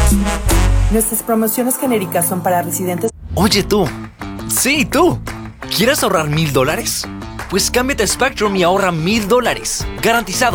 Nuestras promociones genéricas son para residentes. Oye tú. Sí, tú. ¿Quieres ahorrar $1,000? Pues cámbiate a Spectrum y ahorra $1,000. Garantizado.